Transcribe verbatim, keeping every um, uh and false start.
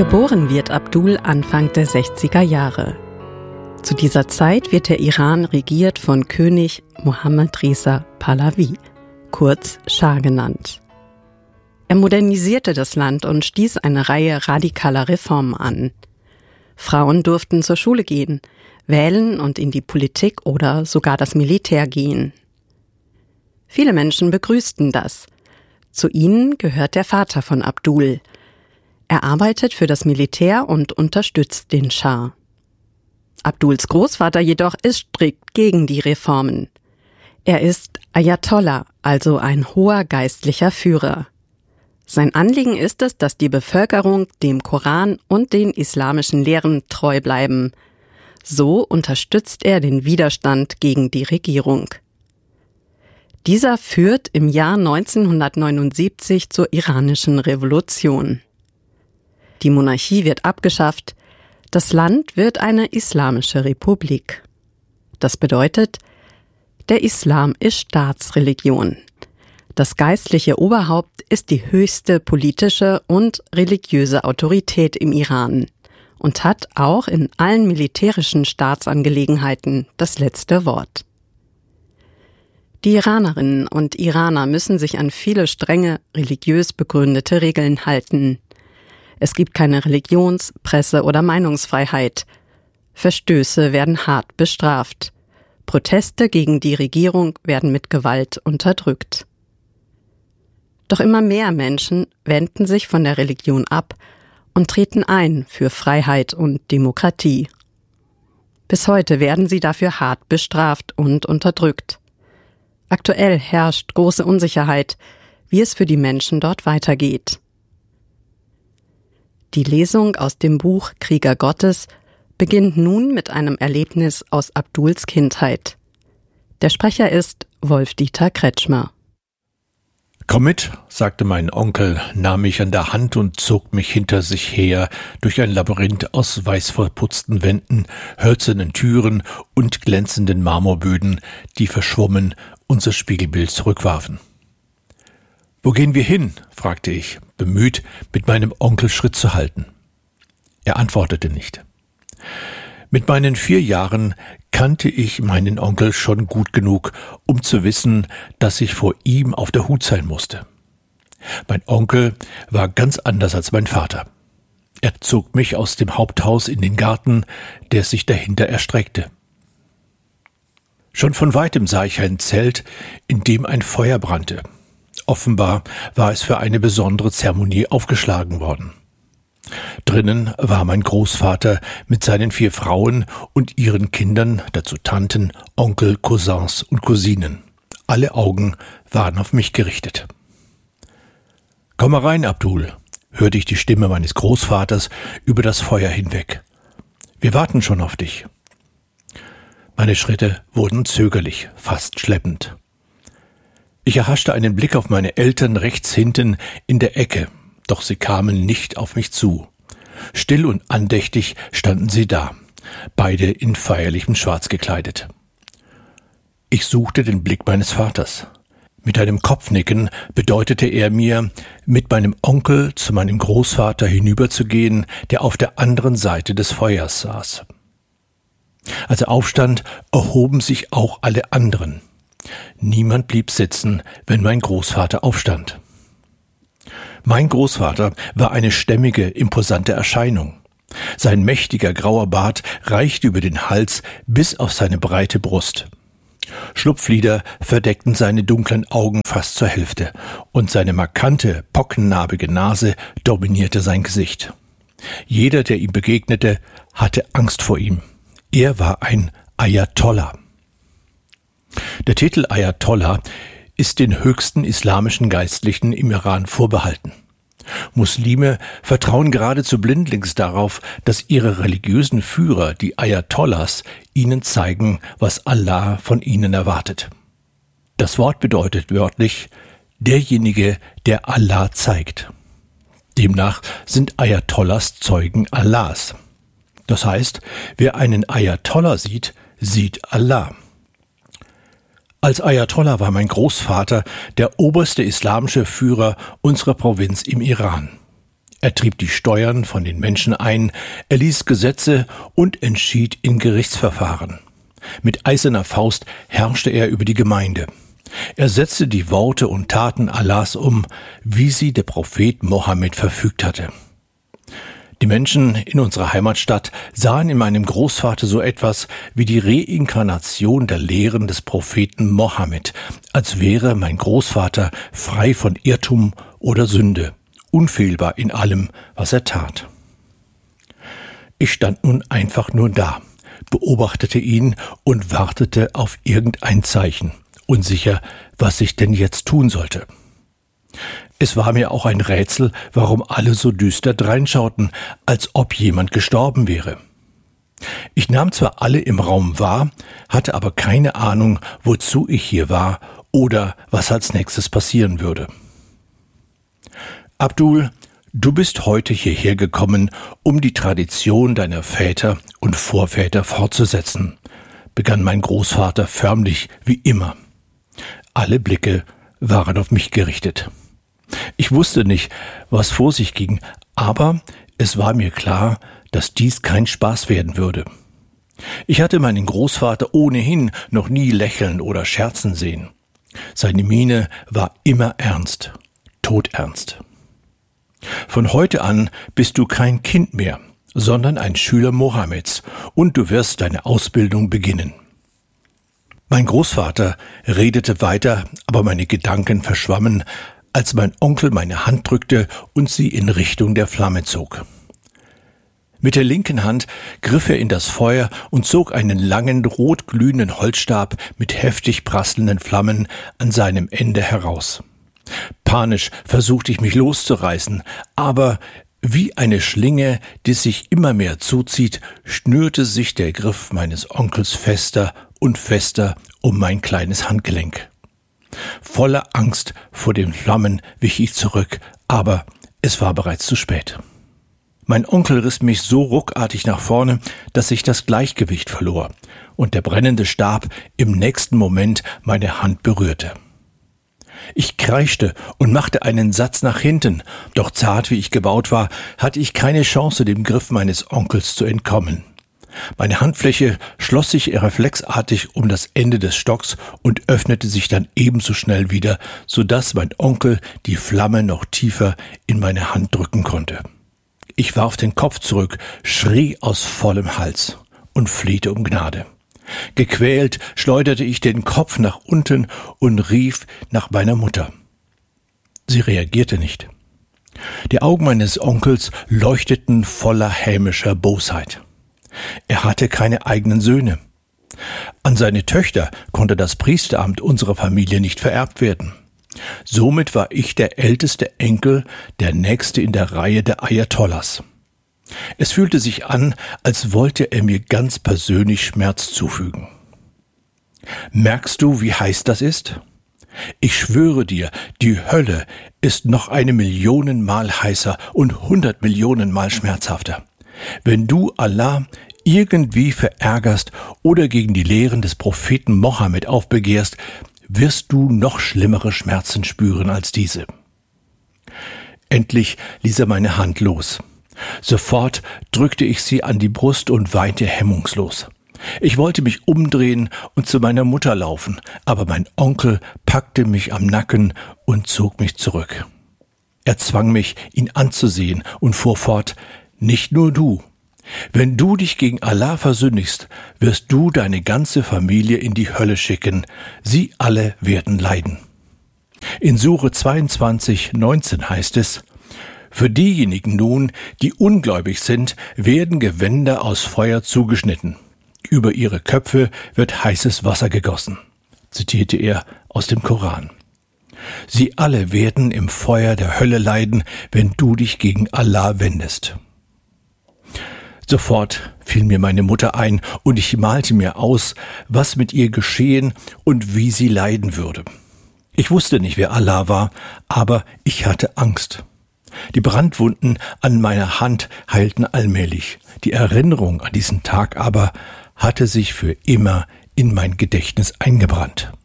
Geboren wird Abdul Anfang der sechziger Jahre. Zu dieser Zeit wird der Iran regiert von König Mohammad Reza Pahlavi, kurz Schah genannt. Er modernisierte das Land und stieß eine Reihe radikaler Reformen an. Frauen durften zur Schule gehen, wählen und in die Politik oder sogar das Militär gehen. Viele Menschen begrüßten das. Zu ihnen gehört der Vater von Abdul. Er arbeitet für das Militär und unterstützt den Schah. Abduls Großvater jedoch ist strikt gegen die Reformen. Er ist Ayatollah, also ein hoher geistlicher Führer. Sein Anliegen ist es, dass die Bevölkerung dem Koran und den islamischen Lehren treu bleiben. So unterstützt er den Widerstand gegen die Regierung. Dieser führt im Jahr neunzehnhundertneunundsiebzig zur iranischen Revolution. Die Monarchie wird abgeschafft, das Land wird eine islamische Republik. Das bedeutet, der Islam ist Staatsreligion. Das geistliche Oberhaupt ist die höchste politische und religiöse Autorität im Iran und hat auch in allen militärischen Staatsangelegenheiten das letzte Wort. Die Iranerinnen und Iraner müssen sich an viele strenge, religiös begründete Regeln halten. Es gibt keine Religions-, Presse- oder Meinungsfreiheit. Verstöße werden hart bestraft. Proteste gegen die Regierung werden mit Gewalt unterdrückt. Doch immer mehr Menschen wenden sich von der Religion ab und treten ein für Freiheit und Demokratie. Bis heute werden sie dafür hart bestraft und unterdrückt. Aktuell herrscht große Unsicherheit, wie es für die Menschen dort weitergeht. Die Lesung aus dem Buch Krieger Gottes beginnt nun mit einem Erlebnis aus Abduls Kindheit. Der Sprecher ist Wolf-Dieter Kretschmer. »Komm mit«, sagte mein Onkel, nahm mich an der Hand und zog mich hinter sich her durch ein Labyrinth aus weiß verputzten Wänden, hölzernen Türen und glänzenden Marmorböden, die verschwommen unser Spiegelbild zurückwarfen. »Wo gehen wir hin?«, fragte ich, bemüht, mit meinem Onkel Schritt zu halten. Er antwortete nicht. Mit meinen vier Jahren kannte ich meinen Onkel schon gut genug, um zu wissen, dass ich vor ihm auf der Hut sein musste. Mein Onkel war ganz anders als mein Vater. Er zog mich aus dem Haupthaus in den Garten, der sich dahinter erstreckte. Schon von weitem sah ich ein Zelt, in dem ein Feuer brannte. Offenbar war es für eine besondere Zeremonie aufgeschlagen worden. Drinnen war mein Großvater mit seinen vier Frauen und ihren Kindern, dazu Tanten, Onkel, Cousins und Cousinen. Alle Augen waren auf mich gerichtet. »Komm mal rein, Abdul«, hörte ich die Stimme meines Großvaters über das Feuer hinweg. »Wir warten schon auf dich.« Meine Schritte wurden zögerlich, fast schleppend. Ich erhaschte einen Blick auf meine Eltern rechts hinten in der Ecke, doch sie kamen nicht auf mich zu. Still und andächtig standen sie da, beide in feierlichem Schwarz gekleidet. Ich suchte den Blick meines Vaters. Mit einem Kopfnicken bedeutete er mir, mit meinem Onkel zu meinem Großvater hinüberzugehen, der auf der anderen Seite des Feuers saß. Als er aufstand, erhoben sich auch alle anderen. Niemand blieb sitzen, wenn mein Großvater aufstand. Mein Großvater war eine stämmige, imposante Erscheinung. Sein mächtiger grauer Bart reichte über den Hals bis auf seine breite Brust. Schlupflider verdeckten seine dunklen Augen fast zur Hälfte, und seine markante, pockennarbige Nase dominierte sein Gesicht. Jeder, der ihm begegnete, hatte Angst vor ihm. Er war ein Ayatollah. Der Titel Ayatollah ist den höchsten islamischen Geistlichen im Iran vorbehalten. Muslime vertrauen geradezu blindlings darauf, dass ihre religiösen Führer, die Ayatollahs, ihnen zeigen, was Allah von ihnen erwartet. Das Wort bedeutet wörtlich derjenige, der Allah zeigt. Demnach sind Ayatollahs Zeugen Allahs. Das heißt, wer einen Ayatollah sieht, sieht Allah. Als Ayatollah war mein Großvater der oberste islamische Führer unserer Provinz im Iran. Er trieb die Steuern von den Menschen ein, erließ Gesetze und entschied in Gerichtsverfahren. Mit eiserner Faust herrschte er über die Gemeinde. Er setzte die Worte und Taten Allahs um, wie sie der Prophet Mohammed verfügt hatte. Die Menschen in unserer Heimatstadt sahen in meinem Großvater so etwas wie die Reinkarnation der Lehren des Propheten Mohammed, als wäre mein Großvater frei von Irrtum oder Sünde, unfehlbar in allem, was er tat. Ich stand nun einfach nur da, beobachtete ihn und wartete auf irgendein Zeichen, unsicher, was ich denn jetzt tun sollte. Es war mir auch ein Rätsel, warum alle so düster dreinschauten, als ob jemand gestorben wäre. Ich nahm zwar alle im Raum wahr, hatte aber keine Ahnung, wozu ich hier war oder was als nächstes passieren würde. Abdul, du bist heute hierher gekommen, um die Tradition deiner Väter und Vorväter fortzusetzen, begann mein Großvater förmlich wie immer. Alle Blicke waren auf mich gerichtet. Ich wusste nicht, was vor sich ging, aber es war mir klar, dass dies kein Spaß werden würde. Ich hatte meinen Großvater ohnehin noch nie lächeln oder scherzen sehen. Seine Miene war immer ernst, todernst. Von heute an bist du kein Kind mehr, sondern ein Schüler Mohammeds, und du wirst deine Ausbildung beginnen. Mein Großvater redete weiter, aber meine Gedanken verschwammen, als mein Onkel meine Hand drückte und sie in Richtung der Flamme zog. Mit der linken Hand griff er in das Feuer und zog einen langen, rotglühenden Holzstab mit heftig prasselnden Flammen an seinem Ende heraus. Panisch versuchte ich mich loszureißen, aber wie eine Schlinge, die sich immer mehr zuzieht, schnürte sich der Griff meines Onkels fester und fester um mein kleines Handgelenk. Voller Angst vor den Flammen wich ich zurück, aber es war bereits zu spät. Mein Onkel riss mich so ruckartig nach vorne, dass ich das Gleichgewicht verlor und der brennende Stab im nächsten Moment meine Hand berührte. Ich kreischte und machte einen Satz nach hinten, doch zart wie ich gebaut war, hatte ich keine Chance, dem Griff meines Onkels zu entkommen. Meine Handfläche schloss sich reflexartig um das Ende des Stocks und öffnete sich dann ebenso schnell wieder, so dass mein Onkel die Flamme noch tiefer in meine Hand drücken konnte. Ich warf den Kopf zurück, schrie aus vollem Hals und flehte um Gnade. Gequält schleuderte ich den Kopf nach unten und rief nach meiner Mutter. Sie reagierte nicht. Die Augen meines Onkels leuchteten voller hämischer Bosheit. Er hatte keine eigenen Söhne. An seine Töchter konnte das Priesteramt unserer Familie nicht vererbt werden. Somit war ich der älteste Enkel, der nächste in der Reihe der Ayatollahs. Es fühlte sich an, als wollte er mir ganz persönlich Schmerz zufügen. Merkst du, wie heiß das ist? Ich schwöre dir, die Hölle ist noch eine Million Mal heißer und hundert Millionen Mal schmerzhafter. Wenn du Allah irgendwie verärgerst oder gegen die Lehren des Propheten Mohammed aufbegehrst, wirst du noch schlimmere Schmerzen spüren als diese. Endlich ließ er meine Hand los. Sofort drückte ich sie an die Brust und weinte hemmungslos. Ich wollte mich umdrehen und zu meiner Mutter laufen, aber mein Onkel packte mich am Nacken und zog mich zurück. Er zwang mich, ihn anzusehen und fuhr fort: Nicht nur du. Wenn du dich gegen Allah versündigst, wirst du deine ganze Familie in die Hölle schicken. Sie alle werden leiden. In Sure zweiundzwanzig, neunzehn heißt es: Für diejenigen nun, die ungläubig sind, werden Gewänder aus Feuer zugeschnitten. Über ihre Köpfe wird heißes Wasser gegossen, zitierte er aus dem Koran. Sie alle werden im Feuer der Hölle leiden, wenn du dich gegen Allah wendest. Sofort fiel mir meine Mutter ein und ich malte mir aus, was mit ihr geschehen und wie sie leiden würde. Ich wusste nicht, wer Allah war, aber ich hatte Angst. Die Brandwunden an meiner Hand heilten allmählich. Die Erinnerung an diesen Tag aber hatte sich für immer in mein Gedächtnis eingebrannt.